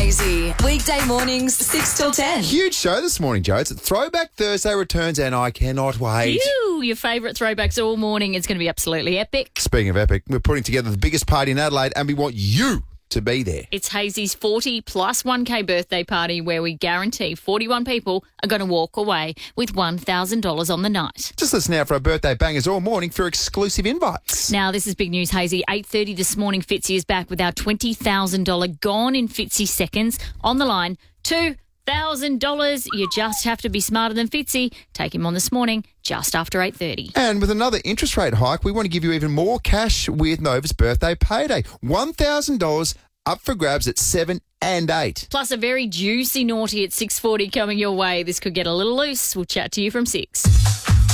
Hazy. Weekday mornings, 6 till 10. Huge show this morning, Joe. It's Throwback Thursday returns, and I cannot wait. Your favourite throwbacks all morning. It's going to be absolutely epic. Speaking of epic, we're putting together the biggest party in Adelaide, and we want you to be there. It's Hazy's 40 plus 1K birthday party where we guarantee 41 people are going to walk away with $1,000 on the night. Just listen out for our birthday bangers all morning for exclusive invites. Now, this is big news, Hazy. 8:30 this morning, Fitzy is back with our $20,000 Gone in Fitzy seconds. On the line, $2,000. You just have to be smarter than Fitzy. Take him on this morning, just after 8:30. And with another interest rate hike, we want to give you even more cash with Nova's birthday payday. $1,000 up for grabs at 7 and 8. Plus a very juicy naughty at 6:40 coming your way. This could get a little loose. We'll chat to you from 6.